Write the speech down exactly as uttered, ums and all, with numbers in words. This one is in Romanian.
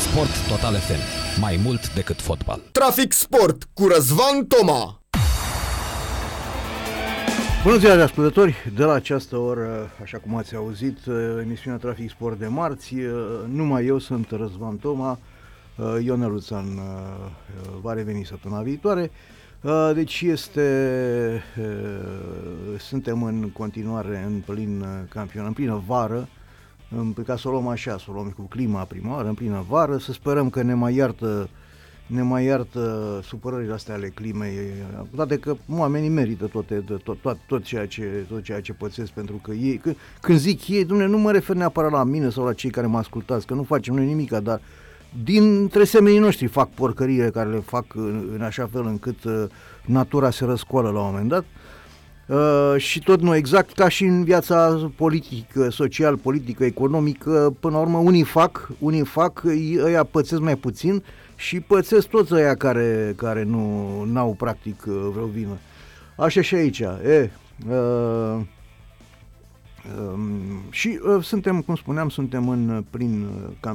Sport Total F M. Mai mult decât fotbal. Trafic Sport cu Răzvan Toma. Bună ziua, ascultători! De la această oră, așa cum ați auzit, emisiunea Trafic Sport de marți, numai eu sunt Răzvan Toma, Ionel Luțan va reveni săptămâna viitoare. Deci este, suntem în continuare în plin campionat, în plină vară, ca să o luăm așa, să o luăm cu clima primară, în plină vară, să sperăm că ne mai iartă ne mai iartă supărările astea ale climei, toate că oamenii merită toate, tot, tot, tot, ceea ce, tot ceea ce pățesc, pentru că ei, când, când zic ei, Dumnezeu, nu mă refer neapărat la mine sau la cei care mă ascultați, că nu facem noi nimica, dar dintre semenii noștri fac porcările care le fac în, în așa fel încât uh, natura se răscoală la un moment dat. Uh, și tot nu exact ca și în viața politică, social, politică, economică, până la urmă unii fac, unii fac, ăia pățesc mai puțin și pățesc toți ăia care, care nu n-au practic vreo vină. Așa și aici. E, uh, uh, și uh, suntem, cum spuneam, suntem în prin